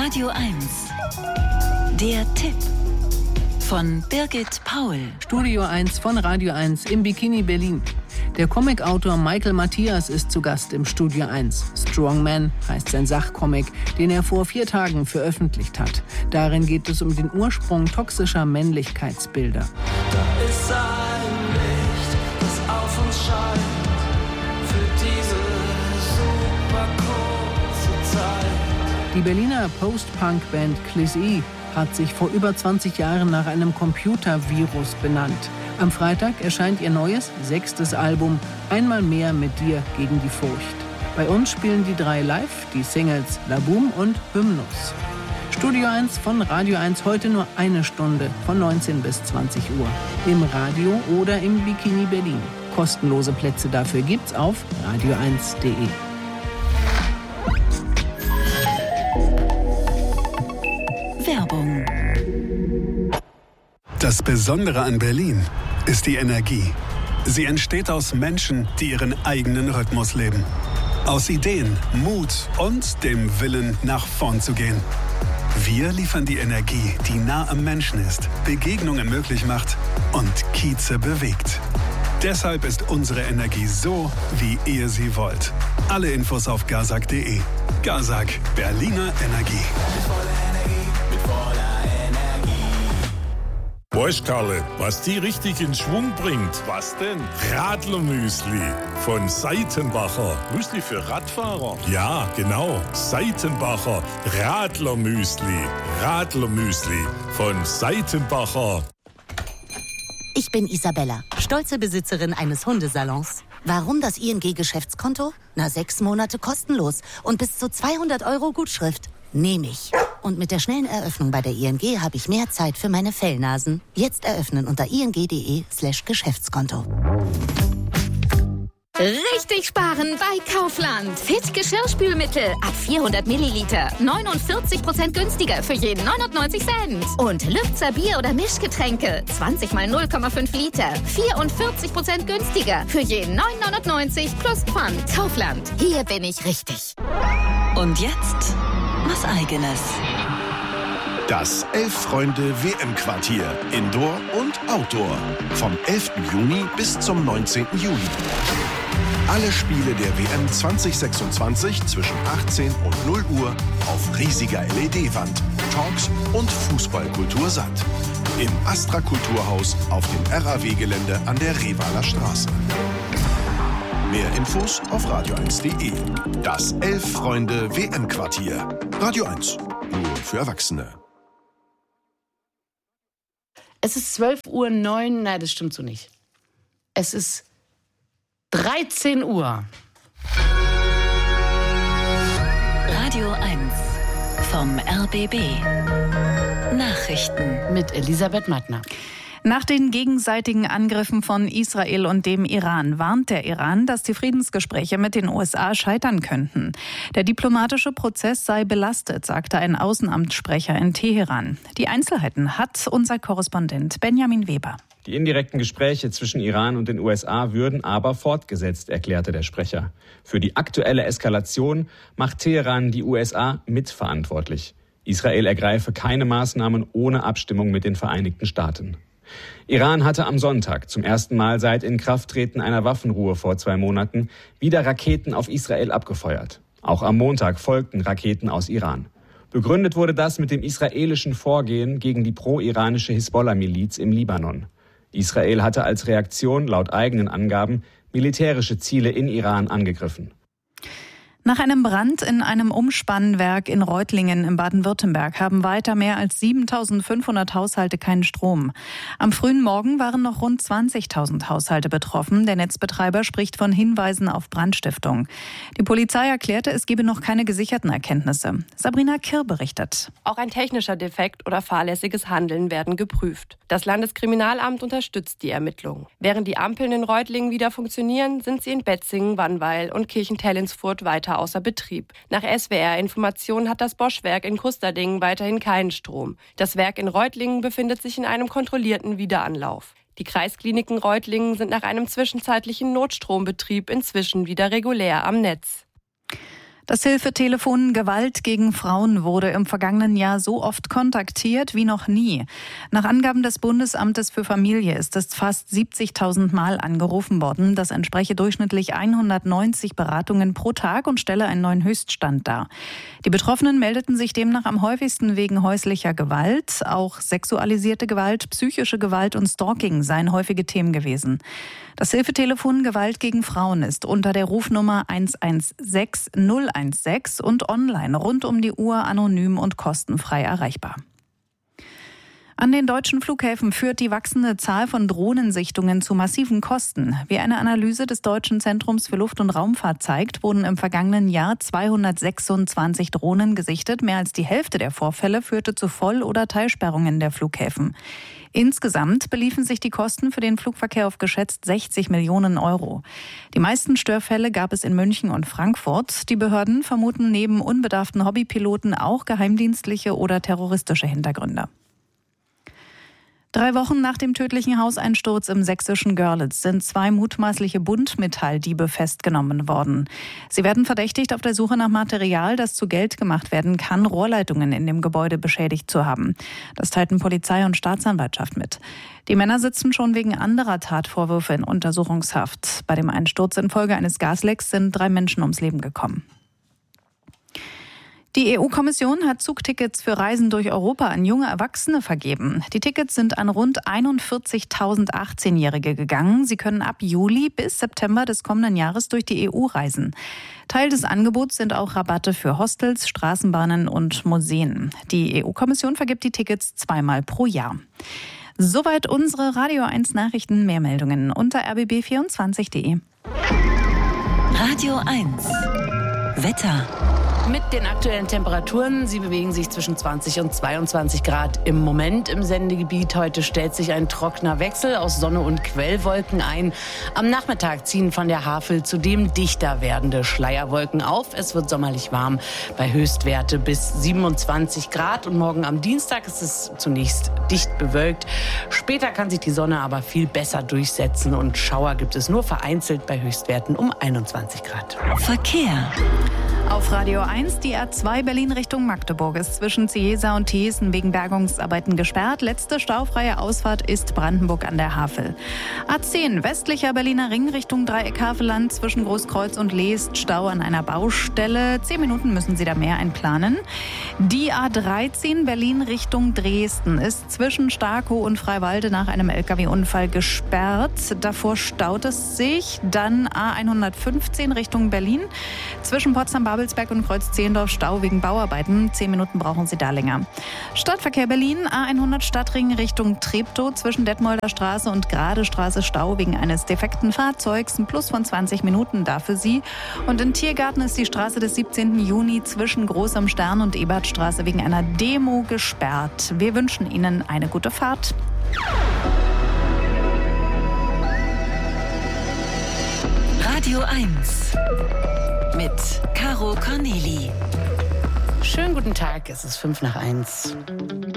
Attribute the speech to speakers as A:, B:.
A: Radio 1. Der Tipp von Birgit Paul.
B: Studio 1 von Radio 1 im Bikini Berlin. Der Comicautor Michael Matthias ist zu Gast im Studio 1. Strong Man heißt sein Sachcomic, den er vor 4 Tagen veröffentlicht hat. Darin geht es um den Ursprung toxischer Männlichkeitsbilder.
C: Da ist ein Licht, das auf uns scheint, für diese super kurze Zeit.
B: Die Berliner Post-Punk-Band Cliss E hat sich vor über 20 Jahren nach einem Computervirus benannt. Am Freitag erscheint ihr neues, 6. Album Einmal mehr mit dir gegen die Furcht. Bei uns spielen die 3 live, die Singles La Boom und Hymnus. Studio 1 von Radio 1 heute nur 1 Stunde von 19 bis 20 Uhr. Im Radio oder im Bikini Berlin. Kostenlose Plätze dafür gibt's auf radio1.de.
A: Werbung.
D: Das Besondere an Berlin ist die Energie. Sie entsteht aus Menschen, die ihren eigenen Rhythmus leben. Aus Ideen, Mut und dem Willen, nach vorn zu gehen. Wir liefern die Energie, die nah am Menschen ist, Begegnungen möglich macht und Kieze bewegt. Deshalb ist unsere Energie so, wie ihr sie wollt. Alle Infos auf gazak.de. Gazak, Berliner Energie.
E: Weißt Karle, was die richtig in Schwung bringt? Was denn? Radlermüsli von Seitenbacher.
F: Müsli für Radfahrer?
E: Ja, genau. Seitenbacher Radlermüsli. Radlermüsli von Seitenbacher.
G: Ich bin Isabella, stolze Besitzerin eines Hundesalons. Warum das ING-Geschäftskonto? 6 Monate kostenlos und bis zu 200 € Gutschrift. Nehme ich. Und mit der schnellen Eröffnung bei der ING habe ich mehr Zeit für meine Fellnasen. Jetzt eröffnen unter ing.de/Geschäftskonto.
H: Richtig sparen bei Kaufland. Fit Geschirrspülmittel ab 400 Milliliter. 49% günstiger für jeden 99 Cent. Und Lübzer Bier- oder Mischgetränke. 20 mal 0,5 Liter. 44% günstiger für jeden 9,99 plus Pfand. Kaufland. Hier bin ich richtig.
A: Und jetzt was Eigenes.
F: Das 11-Freunde-WM-Quartier. Indoor und Outdoor. Vom 11. Juni bis zum 19. Juli. Alle Spiele der WM 2026 zwischen 18 und 0 Uhr auf riesiger LED-Wand, Talks und Fußballkultur satt. Im Astra Kulturhaus auf dem RAW-Gelände an der Revaler Straße. Mehr Infos auf radio1.de. Das 11-Freunde-WM-Quartier. Radio 1. Nur für Erwachsene.
I: Es ist 12:09 Uhr. Nein, das stimmt so nicht. Es ist 13 Uhr.
A: Radio 1 vom RBB. Nachrichten
I: Mit Elisabeth Mattner.
J: Nach den gegenseitigen Angriffen von Israel und dem Iran warnt der Iran, dass die Friedensgespräche mit den USA scheitern könnten. Der diplomatische Prozess sei belastet, sagte ein Außenamtssprecher in Teheran. Die Einzelheiten hat unser Korrespondent Benjamin Weber.
K: Die indirekten Gespräche zwischen Iran und den USA würden aber fortgesetzt, erklärte der Sprecher. Für die aktuelle Eskalation macht Teheran die USA mitverantwortlich. Israel ergreife keine Maßnahmen ohne Abstimmung mit den Vereinigten Staaten. Iran hatte am Sonntag zum ersten Mal seit Inkrafttreten einer Waffenruhe vor 2 Monaten wieder Raketen auf Israel abgefeuert. Auch am Montag folgten Raketen aus Iran. Begründet wurde das mit dem israelischen Vorgehen gegen die pro-iranische Hisbollah-Miliz im Libanon. Israel hatte als Reaktion laut eigenen Angaben militärische Ziele in Iran angegriffen.
J: Nach einem Brand in einem Umspannwerk in Reutlingen im Baden-Württemberg haben weiter mehr als 7.500 Haushalte keinen Strom. Am frühen Morgen waren noch rund 20.000 Haushalte betroffen. Der Netzbetreiber spricht von Hinweisen auf Brandstiftung. Die Polizei erklärte, es gebe noch keine gesicherten Erkenntnisse. Sabrina Kirr berichtet.
L: Auch ein technischer Defekt oder fahrlässiges Handeln werden geprüft. Das Landeskriminalamt unterstützt die Ermittlungen. Während die Ampeln in Reutlingen wieder funktionieren, sind sie in Betzingen, Wannweil und Kirchenthellinsfurt weiter außer Betrieb. Nach SWR-Informationen hat das Bosch-Werk in Kusterdingen weiterhin keinen Strom. Das Werk in Reutlingen befindet sich in einem kontrollierten Wiederanlauf. Die Kreiskliniken Reutlingen sind nach einem zwischenzeitlichen Notstrombetrieb inzwischen wieder regulär am Netz.
J: Das Hilfetelefon Gewalt gegen Frauen wurde im vergangenen Jahr so oft kontaktiert wie noch nie. Nach Angaben des Bundesamtes für Familie ist es fast 70.000 Mal angerufen worden. Das entspreche durchschnittlich 190 Beratungen pro Tag und stelle einen neuen Höchststand dar. Die Betroffenen meldeten sich demnach am häufigsten wegen häuslicher Gewalt. Auch sexualisierte Gewalt, psychische Gewalt und Stalking seien häufige Themen gewesen. Das Hilfetelefon Gewalt gegen Frauen ist unter der Rufnummer 116 016 und online rund um die Uhr anonym und kostenfrei erreichbar. An den deutschen Flughäfen führt die wachsende Zahl von Drohnensichtungen zu massiven Kosten. Wie eine Analyse des Deutschen Zentrums für Luft- und Raumfahrt zeigt, wurden im vergangenen Jahr 226 Drohnen gesichtet. Mehr als die Hälfte der Vorfälle führte zu Voll- oder Teilsperrungen der Flughäfen. Insgesamt beliefen sich die Kosten für den Flugverkehr auf geschätzt 60 Millionen Euro. Die meisten Störfälle gab es in München und Frankfurt. Die Behörden vermuten neben unbedarften Hobbypiloten auch geheimdienstliche oder terroristische Hintergründe. 3 Wochen nach dem tödlichen Hauseinsturz im sächsischen Görlitz sind 2 mutmaßliche Buntmetalldiebe festgenommen worden. Sie werden verdächtigt, auf der Suche nach Material, das zu Geld gemacht werden kann, Rohrleitungen in dem Gebäude beschädigt zu haben. Das teilten Polizei und Staatsanwaltschaft mit. Die Männer sitzen schon wegen anderer Tatvorwürfe in Untersuchungshaft. Bei dem Einsturz infolge eines Gaslecks sind 3 Menschen ums Leben gekommen. Die EU-Kommission hat Zugtickets für Reisen durch Europa an junge Erwachsene vergeben. Die Tickets sind an rund 41.000 18-Jährige gegangen. Sie können ab Juli bis September des kommenden Jahres durch die EU reisen. Teil des Angebots sind auch Rabatte für Hostels, Straßenbahnen und Museen. Die EU-Kommission vergibt die Tickets 2-mal pro Jahr. Soweit unsere Radio 1 Nachrichten. Mehr Meldungen unter rbb24.de.
A: Radio 1 Wetter.
I: Mit den aktuellen Temperaturen, sie bewegen sich zwischen 20 und 22 Grad im Moment im Sendegebiet. Heute stellt sich ein trockener Wechsel aus Sonne und Quellwolken ein. Am Nachmittag ziehen von der Havel zudem dichter werdende Schleierwolken auf. Es wird sommerlich warm bei Höchstwerte bis 27 Grad. Und morgen am Dienstag ist es zunächst dicht bewölkt. Später kann sich die Sonne aber viel besser durchsetzen und Schauer gibt es nur vereinzelt bei Höchstwerten um 21 Grad.
A: Verkehr.
J: Auf Radio 1, die A2 Berlin Richtung Magdeburg ist zwischen Ciesa und Thiessen wegen Bergungsarbeiten gesperrt. Letzte staufreie Ausfahrt ist Brandenburg an der Havel. A10 westlicher Berliner Ring Richtung Dreieck Havelland zwischen Großkreuz und Leest. Stau an einer Baustelle. 10 Minuten müssen Sie da mehr einplanen. Die A13 Berlin Richtung Dresden ist zwischen Starkow und Freiwalde nach einem LKW-Unfall gesperrt. Davor staut es sich. Dann A115 Richtung Berlin zwischen Potsdam-Babelsberg und Kreuz-Zehlendorf Stau wegen Bauarbeiten. 10 Minuten brauchen Sie da länger. Stadtverkehr Berlin, A100 Stadtring Richtung Treptow zwischen Detmolder Straße und Gradestraße Stau wegen eines defekten Fahrzeugs. Ein Plus von 20 Minuten da für Sie. Und in Tiergarten ist die Straße des 17. Juni zwischen Großem Stern und Ebertstraße wegen einer Demo gesperrt. Wir wünschen Ihnen eine gute Fahrt.
A: Radio 1 mit Caro Corneli.
I: Schönen guten Tag, es ist 5 nach 1.